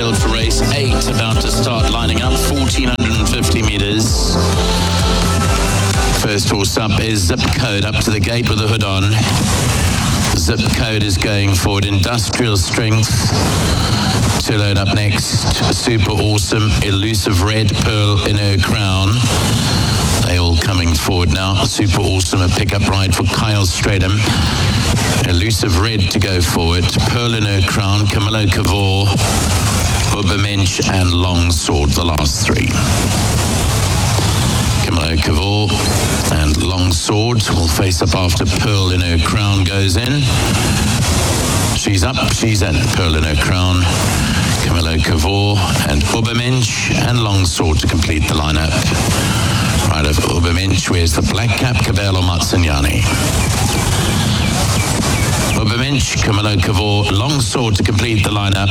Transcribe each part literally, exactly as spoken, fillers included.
field for race eight, about to start lining up, fourteen fifty metres. First horse up is Zip Code, up to the gate with the hood on. Zip Code is going forward. Industrial Strength to load up next. Super Awesome, Elusive Red, Pearl in her crown. They all coming forward now. Super Awesome, a pickup ride for Kyle Stratham. Elusive Red to go forward. Pearl in her crown, Camillo Cavor, Ubermensch and Long Sword, the last three. Camillo Cavor and Long Sword will face up after Pearl in her crown goes in. She's up, she's in. Pearl in her crown, Camillo Cavor and Ubermensch and Long Sword to complete the lineup. Right of Ubermensch wears the black cap, Cabello Mazzaniani. Ubermensch, Camillo Cavor, Long Sword to complete the lineup.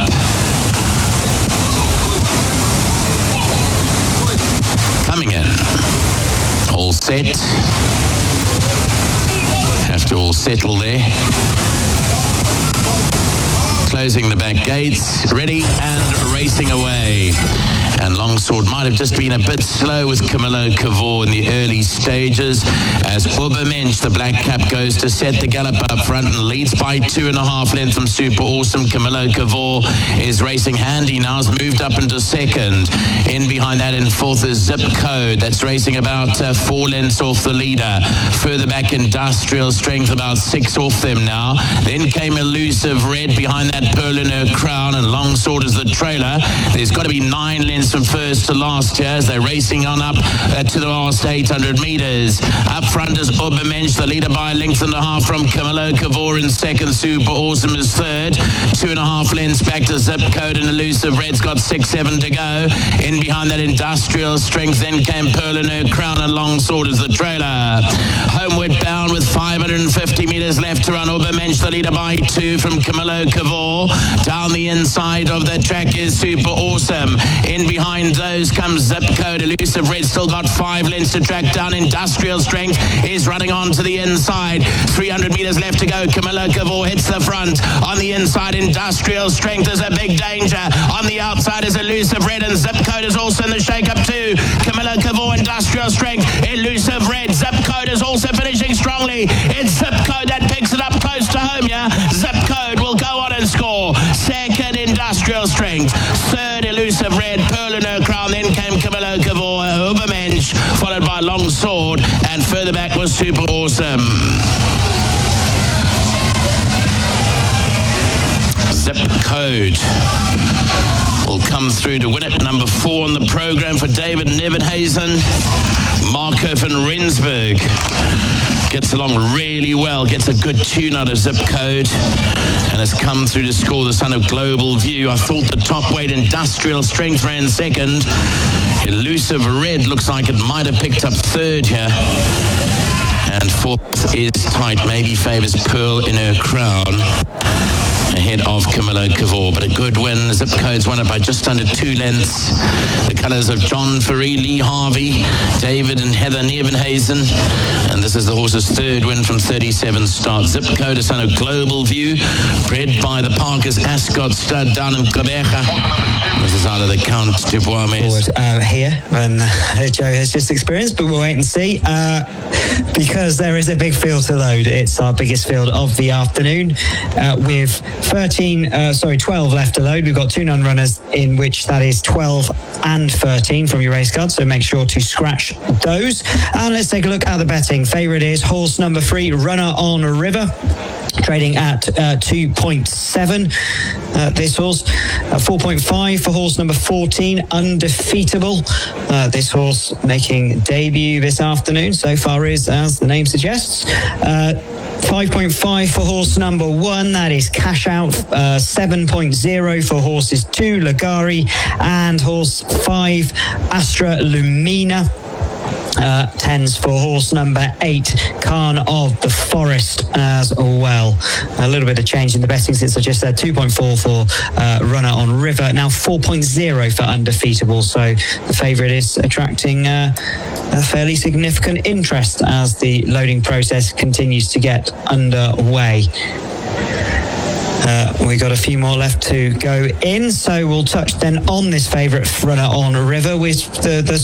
Coming in. All set. Have to all settle there. Closing the back gates. Ready and racing away. And Long Sword might have just been a bit slow with Camillo Cavor in the early stages as Ubermensch, the black cap, goes to set the gallop up front and leads by two and a half lengths from Super Awesome. Camillo Cavor is racing handy now, has moved up into second. In behind that in fourth is Zip Code, that's racing about uh, four lengths off the leader. Further back, Industrial Strength, about six off them now. Then came Elusive Red, behind that Pearl in her crown, and Long Sword is the trailer. There's got to be nine lengths from first to last here as they're racing on up uh, to the last eight hundred metres. Up front is Ubermensch, the leader by a length and a half from Camillo Cavor in second. Super Awesome is third. Two and a half lengths back to Zip Code, and Elusive Red's got six, seven to go. In behind that, Industrial Strength, then came Pearl in her crown, and Long Sword is the trailer. Homeward bound with five hundred fifty metres left to run. Ubermensch, the leader by two from Camillo Cavor. Down the inside of the track is Super Awesome. In behind those comes Zip Code. Elusive Red still got five lengths to track down. Industrial Strength is running on to the inside. three hundred metres left to go. Camillo Cavor hits the front. On the inside, Industrial Strength is a big danger. On the outside is Elusive Red, and Zip Code is also in the shake-up too. Camillo Cavor, Industrial Strength, Elusive Red. Zip Code is also finishing strongly. It's Zip Code that picks it up close to home, yeah? Zip Code will go on and score. Second, Industrial Strength. Third, Elusive Red. Pearl in her crown, then came Camillo Cavor, Ubermensch, followed by Long Sword, and further back was Super Awesome. Zip Code will come through to win it. Number four on the program for David Nevenhuizen. Marco van Rensburg gets along really well, gets a good tune out of Zip Code, and has come through to score the son of Global View. I thought the top weight Industrial Strength ran second. Elusive Red looks like it might have picked up third here. And fourth is tight, maybe favours Pearl in her crown, ahead of Camillo Cavor, but a good win. Zip Code's won it by just under two lengths. The colours of John Ferry, Lee Harvey, David and Heather Nevenhuizen, and this is the horse's third win from thirty-seven starts. Zip Code, a son of Global View, bred by the Parkers Ascot stud down in Gqeberha. This is out of the Count du Bois Mess. Uh, here, and uh, Joe has just experienced, but we'll wait and see. Uh, because there is a big field to load. It's our biggest field of the afternoon, uh, with thirteen, uh, sorry, twelve left to load. We've got two non-runners, in which that is twelve and thirteen from your race card, so make sure to scratch those. And let's take a look at the betting. Favourite is horse number three, Runner on River, trading at uh, two point seven. Uh, this horse, uh, four point five for horse number fourteen, Undefeatable. Uh, this horse making debut this afternoon. So far is, as the name suggests. Uh, five point five for horse number one, that is Cash Out. Uh, seven point oh for horses two, Lagari, and horse five, Astra Lumina. Uh, tens for horse number eight, Khan of the Forest as well. A little bit of change in the betting since I just said two point four for uh, Runner on River, now four point oh for Undefeatable. So the favourite is attracting uh, a fairly significant interest as the loading process continues to get underway. Uh, we got a few more left to go in, so we'll touch then on this favourite runner on River with the, the